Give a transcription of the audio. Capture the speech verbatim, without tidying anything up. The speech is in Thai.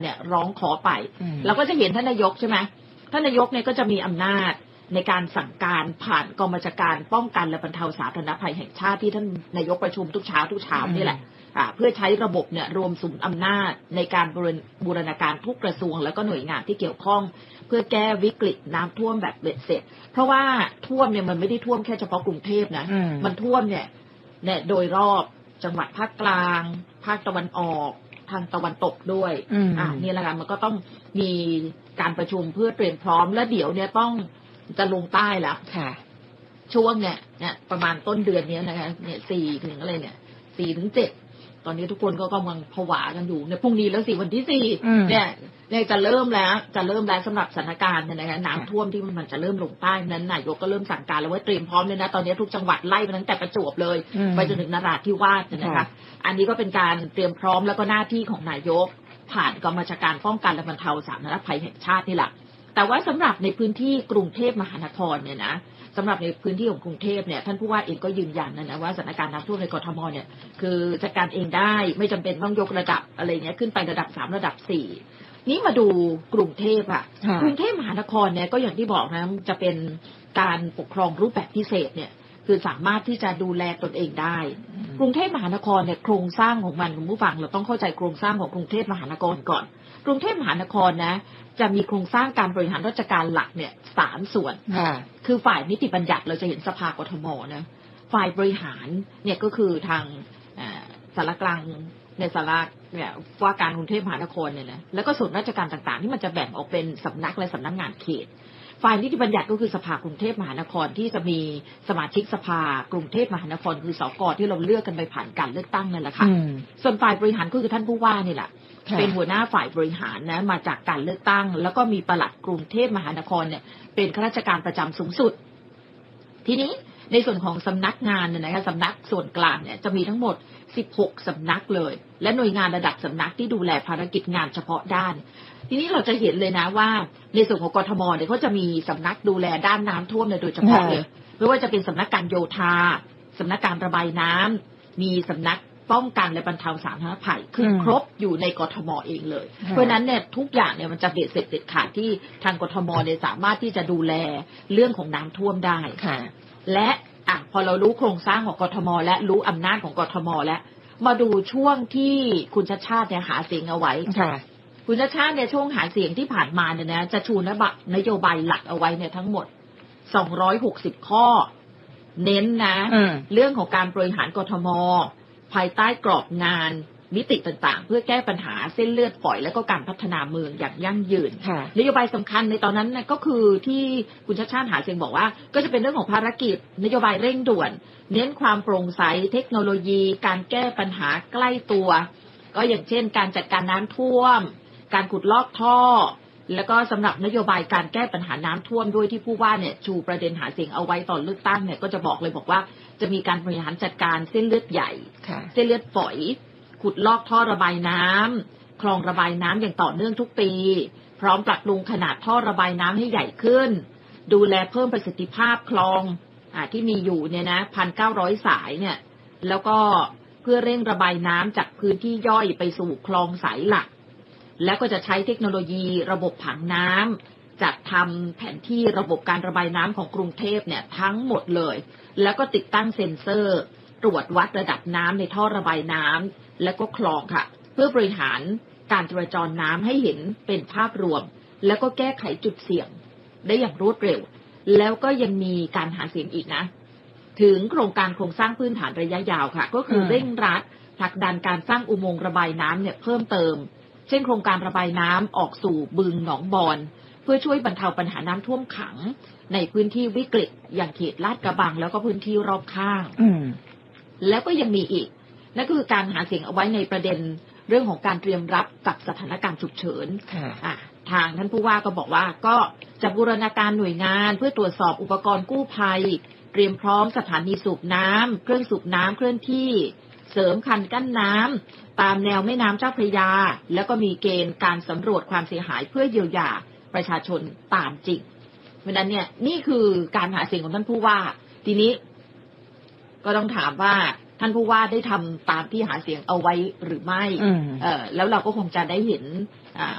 เนี่ยร้องขอไปเราก็จะเห็นท่านนายกใช่ไหมท่านนายกเนี่ยก็จะมีอำนาจในการสั่งการผ่านกองบัญชาการป้องกันและบรรเทาสาธารณภัยแห่งชาติที่ท่านนายกประชุมทุกเช้าทุกเช้านี่แหละเพื่อใช้ระบบเนี่ยรวมศูนย์อำนาจในการบูรณาการทุกกระทรวงแล้วก็หน่วยงานที่เกี่ยวข้องเพื่อแก้วิกฤตน้ำท่วมแบบเบ็ดเสร็จเพราะว่าท่วมเนี่ยมันไม่ได้ท่วมแค่เฉพาะกรุงเทพนะมันท่วมเนี่ยเนี่ยโดยรอบจังหวัดภาคกลางภาคตะวันออกทางตะวันตกด้วยอ่านี่แหละค่ะมันก็ต้องมีการประชุมเพื่อเตรียมพร้อมและเดี๋ยวเนี่ยต้องจะลงใต้แล้วค่ะช่วงเนี่ยเนี่ยประมาณต้นเดือนนี้นะคะเนี่ยสี่ถึงอะไรเนี่ยสี่ถึงเจ็ดตอนนี้ทุกคนก็กำลังผวากันอยู่ในพรุ่งนี้แล้วสี่วันที่สี่เนี่ยเนี่ยจะเริ่มแล้วจะเริ่มแล้วสำหรับสถานการณ์เนี่ยนะคะน้ำท่วมที่มันจะเริ่มลงใต้นั้นนายกก็เริ่มสั่งการแล้วว่าเตรียมพร้อมเลยนะตอนนี้ทุกจังหวัดไล่ไปตั้งแต่ประจวบเลยไปจนถึงนราธิวาสนะคะอันนี้ก็เป็นการเตรียมพร้อมแล้วก็หน้าที่ของนายกผ่านกองบัญชาการป้องกันและบรรเทาสาธารณภัยแห่งชาตินี่แหละแต่ว่าสำหรับในพื้นที่กรุงเทพมหานครเนี่ยนะสำหรับในพื้นที่ของกรุงเทพเนี่ยท่านผู้ว่าเองก็ยืนยันนะนะว่าสถานการณ์น้ำท่วมในกทมเนี่ยคือจัดการเองได้ไม่จำเป็นต้องยกระดับอะไรเงี้ยขึ้นไประดับสามระดับสี่นี้มาดูกรุงเทพอะกรุงเทพมหานครเนี่ยก็อย่างที่บอกนะจะเป็นการปกครองรูปแบบพิเศษเนี่ยคือสามารถที่จะดูแลตนเองได้กรุงเทพมหานครเนี่ยโครงสร้างของมันคุณผู้ฟังเราต้องเข้าใจโครงสร้างของกรุงเทพมหานครก่อนกรุงเทพมหานครนะจะมีโครงสร้างการบริหารราชการหลักเนี่ยสามส่วนคือฝ่ายนิติบัญญัติเราจะเห็นสภากทมนะฝ่ายบริหารเนี่ยก็คือทางสารกลางในสารเนี่ยว่าการกรุงเทพมหานครเนี่ยนะแล้วก็ส่วนราชการต่างๆที่มันจะแบ่งออกเป็นสำนักและสำนักงานเขตฝ่ายนิติบัญญัติก็คือสภากรุงเทพมหานครที่จะมีสมาชิกสภากรุงเทพมหานครคือสกที่เราเลือกกันไปผ่านการเลือกตั้งนั่นแหละค่ะส่วนฝ่ายบริหารก็คือท่านผู้ว่านี่แหละเป็นหัวหน้าฝ่ายบริหารนะมาจากการเลือกตั้งแล้วก็มีปลัดกรุงเทพมหานครเนี่ยเป็นข้าราชการประจำสูงสุดทีนี้ในส่วนของสำนักงานเนี่ยนะคะสำนักส่วนกลางเนี่ยจะมีทั้งหมดสิบหกสำนักเลยและหน่วยงานระดับสำนักที่ดูแลภารกิจงานเฉพาะด้านทีนี้เราจะเห็นเลยนะว่าในส่วนของกทมเนี่ยเขาจะมีสำนักดูแลด้านน้ำท่วมโดยเฉพาะเลยไม่ว่าจะเป็นสำนักการโยธาสำนักการระบายน้ำมีสำนักป้องกันและบรรเทาสาธารณภัยคือครบอยู่ในกทมเองเลยเพราะนั้นเนี่ยทุกอย่างเนี่ยมันจะเบ็ดเสร็จเด็ดขาดที่ทางกทมเนี่ยสามารถที่จะดูแลเรื่องของน้ำท่วมได้และอ่ะพอเรารู้โครงสร้างของกทมและรู้อำนาจของกทมแล้วมาดูช่วงที่คุณชัชชาติเนี่ยหาเสียงเอาไว้คุณชัชชาติเนี่ยช่วงหาเสียงที่ผ่านมาเนี่ยนะจะชูนโยบายหลักเอาไว้เนี่ยทั้งหมดสองร้อยหกสิบข้อเน้นนะเรื่องของการบริหารกทมภายใต้กรอบงานมิติต่างๆเพื่อแก้ปัญหาเส้นเลือดฝอยและก็การพัฒนาเมืองอย่างยั่งยืนนโยบายสำคัญในตอนนั้นนะก็คือที่คุณชัชชาติหาเสียงบอกว่าก็จะเป็นเรื่องของภารกิจนโยบายเร่งด่วนเน้นความโปร่งใสเทคโนโลยีการแก้ปัญหาใกล้ตัวก็อย่างเช่นการจัดการน้ำท่วมการขุดลอกท่อแล้วก็สำหรับนโยบายการแก้ปัญหาน้ำท่วมด้วยที่ผู้ว่าเนี่ยชูประเด็นหาเสียงเอาไว้ตอนเลือกตั้งเนี่ยก็จะบอกเลยบอกว่าจะมีการบริหารจัดการเส้นเลือดใหญ่เส้นเลือดฝอยขุดลอกท่อระบายน้ำคลองระบายน้ำอย่างต่อเนื่องทุกปีพร้อมปรับปรุงขนาดท่อระบายน้ำให้ใหญ่ขึ้นดูแลเพิ่มประสิทธิภาพคลองอ่าที่มีอยู่เนี่ยนะ หนึ่งพันเก้าร้อย สายเนี่ยแล้วก็เพื่อเร่งระบายน้ำจากพื้นที่ย่อยไปสู่คลองสายหลักแล้วก็จะใช้เทคโนโลยีระบบผังน้ำจัดทำแผนที่ระบบการระบายน้ำของกรุงเทพเนี่ยทั้งหมดเลยแล้วก็ติดตั้งเซ็นเซอร์ตรวจวัดระดับน้ำในท่อระบายน้ำและก็คลองค่ะเพื่อบริหารการจราจรน้ำให้เห็นเป็นภาพรวมแล้วก็แก้ไขจุดเสี่ยงได้อย่างรวดเร็วแล้วก็ยังมีการหาเสียงอีกนะถึงโครงการโครงสร้างพื้นฐานระยะยาวค่ะก็คือเร่งรัดผลักดันการสร้างอุโมงค์ระบายน้ำเนี่ยเพิ่มเติมเช่นโครงการระบายน้ำออกสู่บึงหนองบอนเพื่อช่วยบรรเทาปัญหาน้ำท่วมขังในพื้นที่วิกฤตอย่างเขตลาดกระบังแล้วก็พื้นที่รอบข้างแล้วก็ยังมีอีกนั่นก็คือการหาเสียงเอาไว้ในประเด็นเรื่องของการเตรียมรับกับสถานการณ์ฉุกเฉินทางท่านผู้ว่าก็บอกว่าก็จะบูรณาการหน่วยงานเพื่อตรวจสอบอุปกรณ์กู้ภัยเตรียมพร้อมสถานีสูบน้ำเครื่องสูบน้ำเคลื่อนที่เสริมคันกั้นน้ำตามแนวแม่น้ำเจ้าพระยาแล้วก็มีเกณฑ์การสำรวจความเสียหายเพื่อเยียวยาประชาชนตามจริงเพราะนั้นเนี่ยนี่คือการหาเสียงของท่านผู้ว่าทีนี้ก็ต้องถามว่าท่านผู้ว่าได้ทำตามที่หาเสียงเอาไว้หรือไม่เออแล้วเราก็คงจะได้เห็น